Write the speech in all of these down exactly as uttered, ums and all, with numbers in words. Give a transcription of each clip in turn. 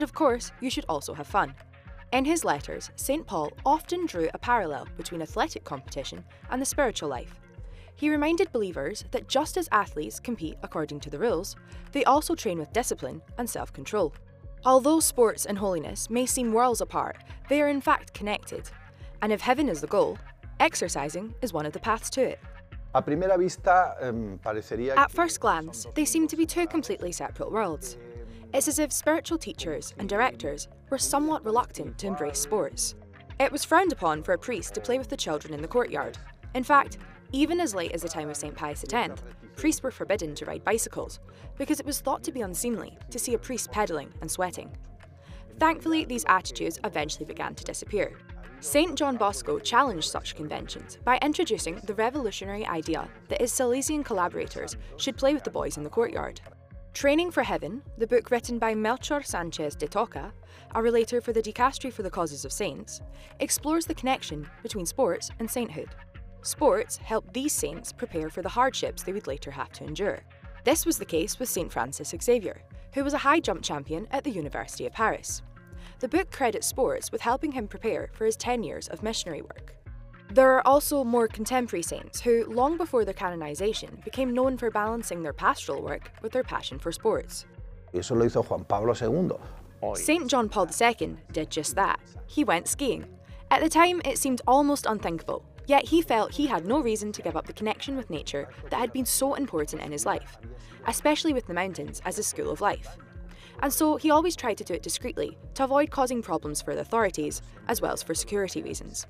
Of course, you should also have fun. In his letters, Saint Paul often drew a parallel between athletic competition and the spiritual life. He reminded believers that just as athletes compete according to the rules, they also train with discipline and self-control. Although sports and holiness may seem worlds apart, they are in fact connected. And if heaven is the goal, exercising is one of the paths to it. A primera vista, um, parecería At first glance, they seem to be two completely separate worlds. It's as if spiritual teachers and directors were somewhat reluctant to embrace sports. It was frowned upon for a priest to play with the children in the courtyard. In fact, even as late as the time of Saint Pius the tenth, priests were forbidden to ride bicycles because it was thought to be unseemly to see a priest pedalling and sweating. Thankfully, these attitudes eventually began to disappear. Saint John Bosco challenged such conventions by introducing the revolutionary idea that his Salesian collaborators should play with the boys in the courtyard. Training for Heaven, the book written by Melchor Sanchez de Toca, a relator for the Dicastery for the Causes of Saints, explores the connection between sports and sainthood. Sports helped these saints prepare for the hardships they would later have to endure. This was the case with Saint Francis Xavier, who was a high jump champion at the University of Paris. The book credits sports with helping him prepare for his ten years of missionary work. There are also more contemporary saints who, long before their canonization, became known for balancing their pastoral work with their passion for sports. Eso lo hizo Juan Pablo segundo. Saint John Paul the Second did just that. He went skiing. At the time, it seemed almost unthinkable, yet he felt he had no reason to give up the connection with nature that had been so important in his life, especially with the mountains as a school of life. And so he always tried to do it discreetly to avoid causing problems for the authorities, as well as for security reasons.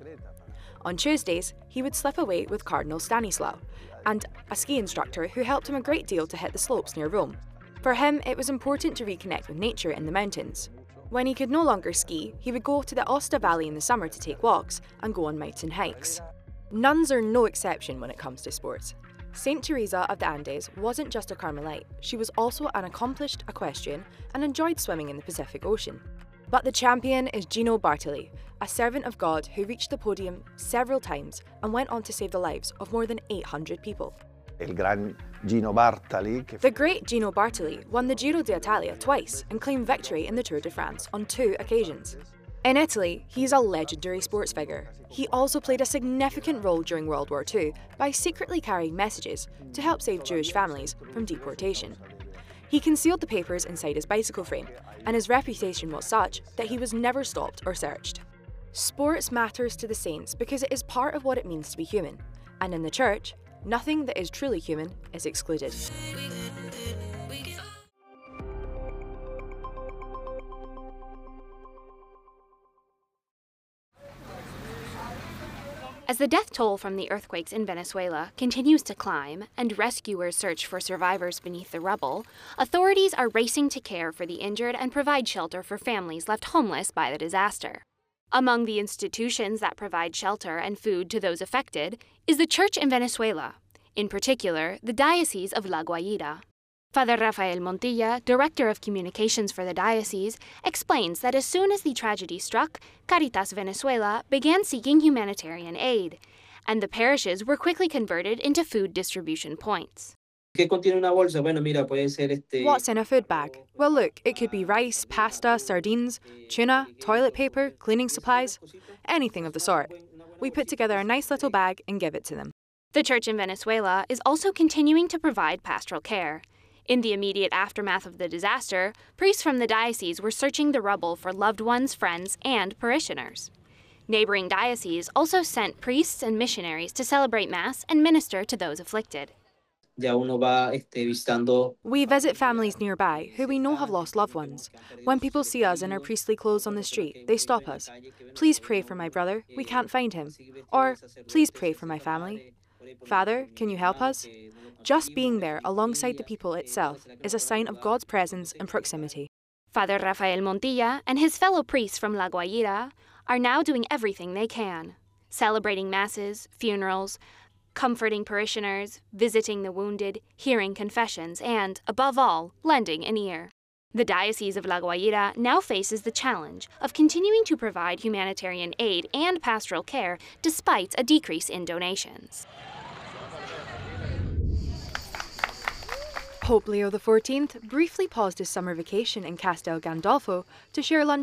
On Tuesdays, he would slip away with Cardinal Stanislaw, and a ski instructor who helped him a great deal to hit the slopes near Rome. For him, it was important to reconnect with nature in the mountains. When he could no longer ski, he would go to the Aosta Valley in the summer to take walks and go on mountain hikes. Nuns are no exception when it comes to sports. Saint Teresa of the Andes wasn't just a Carmelite, she was also an accomplished equestrian and enjoyed swimming in the Pacific Ocean. But the champion is Gino Bartali, a servant of God who reached the podium several times and went on to save the lives of more than eight hundred people. El gran Gino Bartali. Que... The great Gino Bartali won the Giro d'Italia twice and claimed victory in the Tour de France on two occasions. In Italy, he's a legendary sports figure. He also played a significant role during World War Two by secretly carrying messages to help save Jewish families from deportation. He concealed the papers inside his bicycle frame, and his reputation was such that he was never stopped or searched. Sports matters to the saints because it is part of what it means to be human, and in the Church, nothing that is truly human is excluded. As the death toll from the earthquakes in Venezuela continues to climb and rescuers search for survivors beneath the rubble, authorities are racing to care for the injured and provide shelter for families left homeless by the disaster. Among the institutions that provide shelter and food to those affected is the Church in Venezuela, in particular the Diocese of La Guaira. Father Rafael Montilla, Director of Communications for the diocese, explains that as soon as the tragedy struck, Caritas Venezuela began seeking humanitarian aid, and the parishes were quickly converted into food distribution points. What's in a food bag? Well look, it could be rice, pasta, sardines, tuna, toilet paper, cleaning supplies, anything of the sort. We put together a nice little bag and give it to them. The Church in Venezuela is also continuing to provide pastoral care. In the immediate aftermath of the disaster, priests from the diocese were searching the rubble for loved ones, friends, and parishioners. Neighboring dioceses also sent priests and missionaries to celebrate Mass and minister to those afflicted. We visit families nearby who we know have lost loved ones. When people see us in our priestly clothes on the street, they stop us. Please pray for my brother, we can't find him. Or, please pray for my family. Father, can you help us? Just being there alongside the people itself is a sign of God's presence and proximity. Father Rafael Montilla and his fellow priests from La Guaira are now doing everything they can, celebrating masses, funerals, comforting parishioners, visiting the wounded, hearing confessions, and, above all, lending an ear. The Diocese of La Guaira now faces the challenge of continuing to provide humanitarian aid and pastoral care despite a decrease in donations. Pope Leo the fourteenth briefly paused his summer vacation in Castel Gandolfo to share lunch